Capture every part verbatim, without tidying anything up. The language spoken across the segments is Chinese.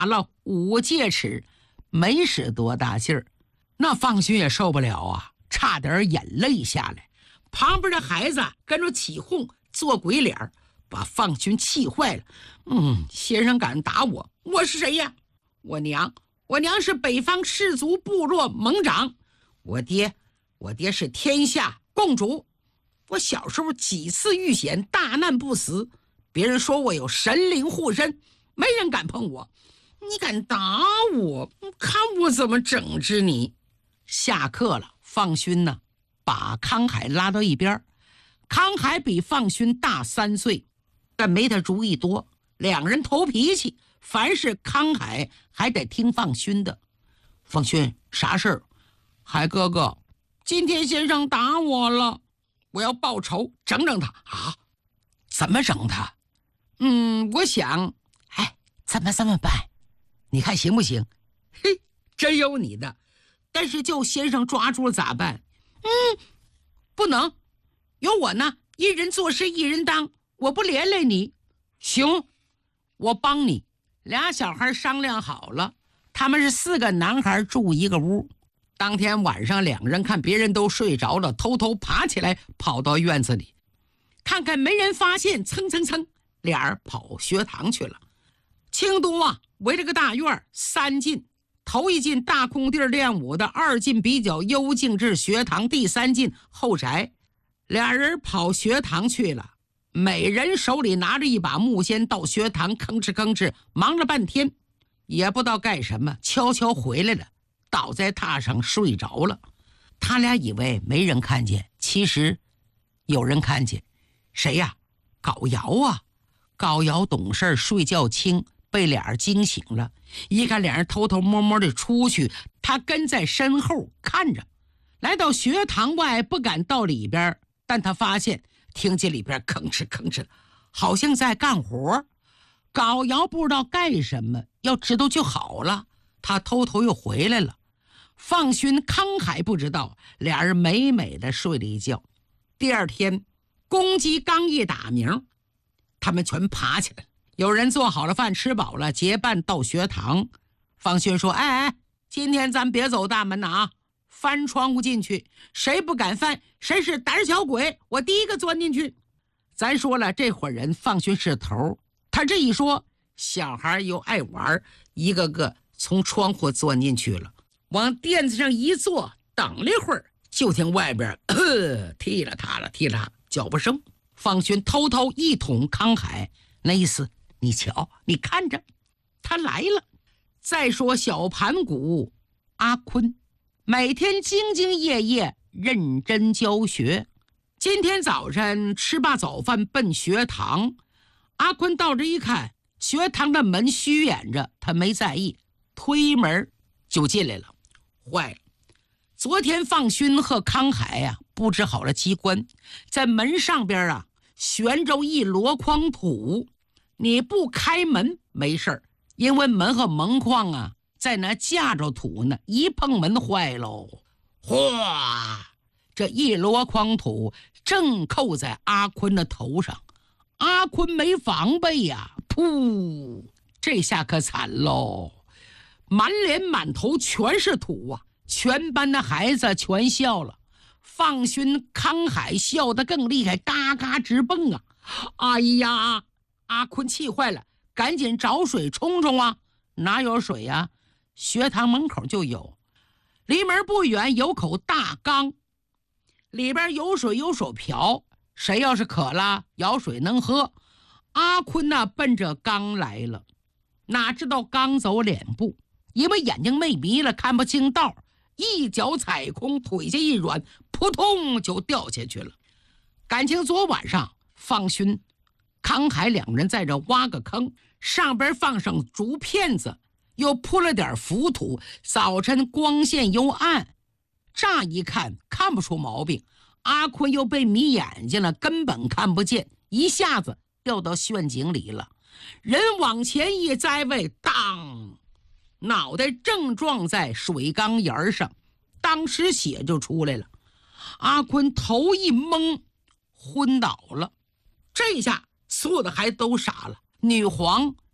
了五戒尺，没使多大劲儿。那放勋也受不了啊，差点眼泪下来。旁边的孩子跟着起哄做鬼脸，把放勋气坏了。嗯，先生敢打我，我是谁呀？我娘，我娘是北方氏族部落盟长。我爹，我爹是天下共主。我小时候几次遇险，大难不死。别人说我有神灵护身，没人敢碰我。你敢打我，看我怎么整治你。下课了，放勋呢把康海拉到一边。康海比放勋大三岁，但没他主意多，两人头脾气，凡是康海还得听放勋的。放勋，啥事儿？海哥哥，今天先生打我了，我要报仇，整整他啊！怎么整他？嗯，我想，哎，咱们这么办，你看行不行？嘿，真有你的！但是叫先生抓住了咋办？嗯，不能，有我呢，一人做事一人当，我不连累你。行，我帮你。俩小孩商量好了，他们是四个男孩住一个屋。当天晚上，两人看别人都睡着了，偷偷爬起来跑到院子里，看看没人发现，蹭蹭蹭，俩人跑学堂去了。清都啊，围了个大院，三进，头一进大空地练武的，二进比较幽静至学堂，第三进后宅。俩人跑学堂去了，每人手里拿着一把木锨，到学堂吭哧吭哧忙了半天，也不知道干什么，悄悄回来了，倒在榻上睡着了。他俩以为没人看见，其实有人看见。谁呀？高瑶啊！高瑶懂事，睡觉轻，被俩人惊醒了。一看俩人偷偷摸摸的出去，他跟在身后看着。来到学堂外，不敢到里边，但他发现听见里边吭哧吭哧，好像在干活。高瑶不知道干什么，要知道就好了。他偷偷又回来了。放勋、康海不知道，俩人美美的睡了一觉。第二天，公鸡刚一打鸣，他们全爬起来。有人做好了饭，吃饱了，结伴到学堂。放勋说：“哎哎，今天咱别走大门呐啊，翻窗户进去，谁不敢翻，谁是胆小鬼，我第一个钻进去。”咱说了，这伙人放勋是头，他这一说，小孩又爱玩，一个个从窗户钻进去了，往垫子上一坐，等了一会儿，就听外边呃踢了踏了踢了踏脚步声。放勋偷偷一捅康海，那意思你瞧你看着他来了。再说小盘古阿坤，每天兢兢业业认真教学。今天早晨吃罢早饭奔学堂，阿坤到这一看，学堂的门虚掩着，他没在意，推门就进来了。坏了，昨天放勋和康海呀、啊、布置好了机关，在门上边啊悬着一箩筐土。你不开门没事儿，因为门和门框啊在那架着土呢，一碰门坏喽，哗，这一箩筐土正扣在阿坤的头上。阿坤没防备呀、啊，噗，这下可惨喽，满脸满头全是土啊！全班的孩子全笑了，放勋、康海笑得更厉害，嘎嘎直蹦啊！哎呀，阿坤气坏了，赶紧找水冲冲啊！哪有水呀、啊？学堂门口就有，离门不远有口大缸，里边有水有手瓢，谁要是渴了舀水能喝。阿坤呐、啊、奔着缸来了，哪知道刚走两步，因为眼睛没迷了看不清道，一脚踩空，腿下一软，扑通就掉下去了。感情昨晚上放勋、康海两人在这挖个坑，上边放上竹片子，又铺了点浮土，早晨光线又暗，乍一看看不出毛病。阿坤又被迷眼睛了，根本看不见，一下子掉到陷阱里了。人往前一栽位，当，脑袋正撞在水缸沿上，当时血就出来了。阿坤头一懵，昏倒了。这下所有的孩子都傻了，女皇、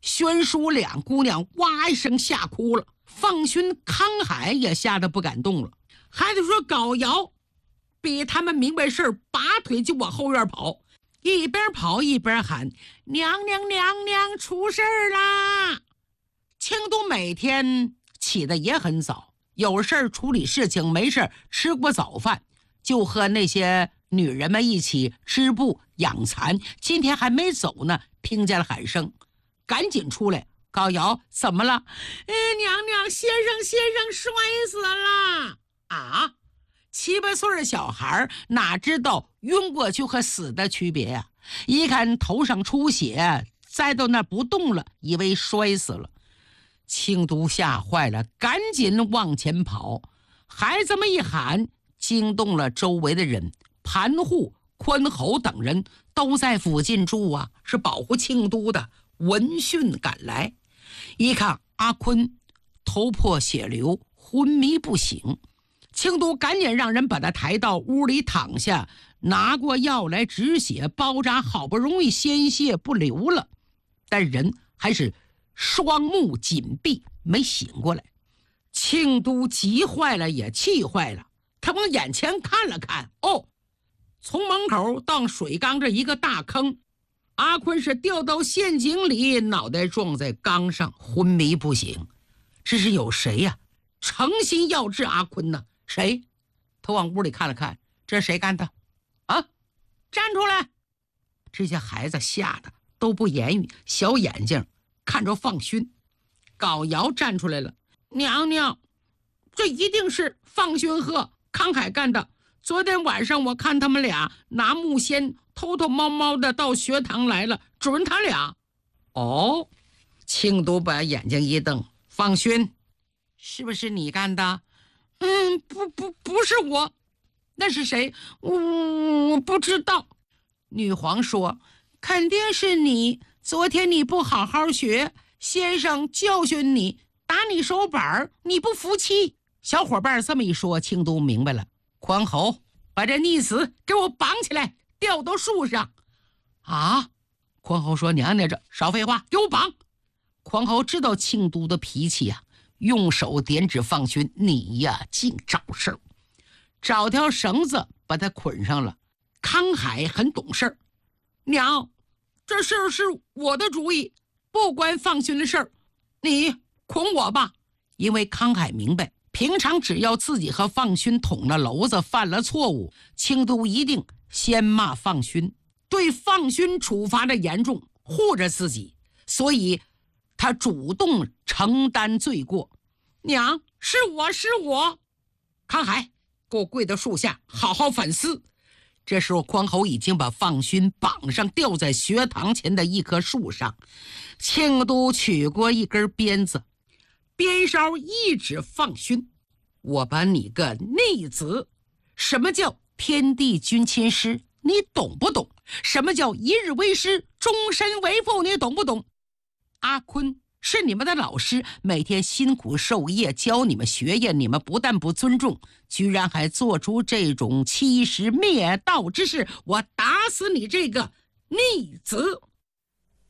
宣叔两姑娘哇一声吓哭了，放勋、康海也吓得不敢动了。孩子说高瑶比他们明白事儿，拔腿就往后院跑，一边跑一边喊：娘娘娘娘，出事儿啦！庆都每天起得也很早，有事儿处理事情，没事儿吃过早饭就和那些女人们一起织布养蚕。今天还没走呢，听见了喊声，赶紧出来。高瑶怎么了？哎，娘娘，先生先生摔死了啊！七八岁的小孩哪知道晕过去和死的区别呀、啊？一看头上出血，栽到那不动了，以为摔死了。庆都吓坏了，赶紧往前跑。孩子们一喊，惊动了周围的人。盘户、宽侯等人都在附近住啊，是保护庆都的。闻讯赶来，一看阿坤头破血流，昏迷不醒。庆都赶紧让人把他抬到屋里躺下，拿过药来止血包扎，好不容易鲜血不流了，但人还是双目紧闭，没醒过来。庆都急坏了，也气坏了，他往眼前看了看，哦，从门口到水缸这一个大坑，阿坤是掉到陷阱里，脑袋撞在缸上，昏迷不醒。这是有谁呀、啊？诚心要治阿坤呢？谁？他往屋里看了看，这是谁干的？啊，站出来！这些孩子吓得都不言语，小眼睛看着放勋。高瑶站出来了，娘娘，这一定是放勋和康海干的。昨天晚上我看他们俩拿木锨偷偷摸摸的到学堂来了，准他俩。哦，庆都把眼睛一瞪，放勋，是不是你干的？嗯，不不不是我。那是谁？我我不知道。女皇说，肯定是你，昨天你不好好学，先生教训你，打你手板，你不服气。小伙伴这么一说，庆都明白了。宽侯，把这逆子给我绑起来，吊到树上。啊！宽侯说，娘娘这少废话，给我绑。宽侯知道庆都的脾气呀、啊，用手点指放勋，你呀净找事儿，找条绳子把他捆上了。康海很懂事儿，娘，这事儿是我的主意，不关放勋的事儿，你捆我吧。因为康海明白，平常只要自己和放勋捅了娄子，犯了错误，庆都一定先骂放勋，对放勋处罚的严重，护着自己，所以他主动承担罪过。娘，是我是我。康海，给我跪到树下，好好反思。这时候宽侯已经把放勋绑上，吊在学堂前的一棵树上。庆都取过一根鞭子，鞭梢一指放勋，我把你个逆子，什么叫天地君亲师？你懂不懂？什么叫一日为师，终身为父？你懂不懂？阿坤是你们的老师，每天辛苦授业，教你们学业，你们不但不尊重，居然还做出这种欺师灭道之事，我打死你这个逆子！